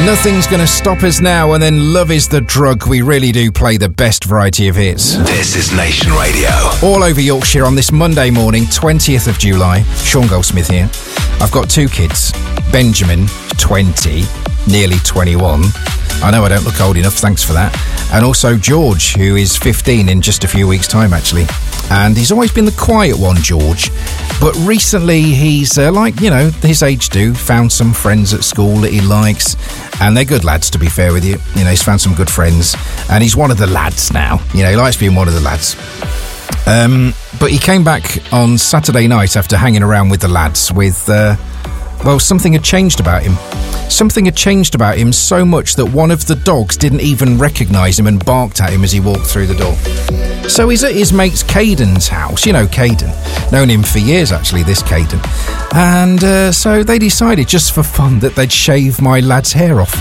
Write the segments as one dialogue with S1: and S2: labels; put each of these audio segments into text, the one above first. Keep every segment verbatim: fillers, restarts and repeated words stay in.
S1: Nothing's Gonna Stop Us Now, and then Love Is The Drug. We really do play the best variety of hits.
S2: This is Nation Radio.
S1: All over Yorkshire on this Monday morning, twentieth of July. Sean Goldsmith here. I've got two kids. Benjamin, twenty, nearly twenty-one. I know I don't look old enough, thanks for that. And also George, who is fifteen in just a few weeks' time, actually. And he's always been the quiet one, George. But recently he's, uh, like, you know, his age do, found some friends at school that he likes. And they're good lads, to be fair with you. You know, he's found some good friends. And he's one of the lads now. You know, he likes being one of the lads. Um, but he came back on Saturday night after hanging around with the lads with, uh, well, something had changed about him. Something had changed about him so much that one of the dogs didn't even recognise him and barked at him as he walked through the door. So he's at his mate's Caden's house. You know Caden. Known him for years, actually, this Caden. And uh, so they decided, just for fun, that they'd shave my lad's hair off.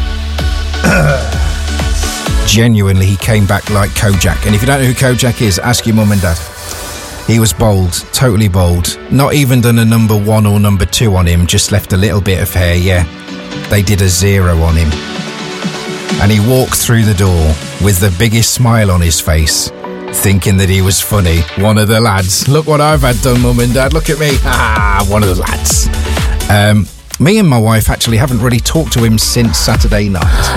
S1: Genuinely, he came back like Kojak. And if you don't know who Kojak is, ask your mum and dad. He was bold, totally bold. Not even done a number one or number two on him, just left a little bit of hair, yeah. They did a zero on him. And he walked through the door with the biggest smile on his face, thinking that he was funny. One of the lads. Look what I've had done, mum and dad. Look at me. Ah, one of the lads. Um, me and my wife actually haven't really talked to him since Saturday night.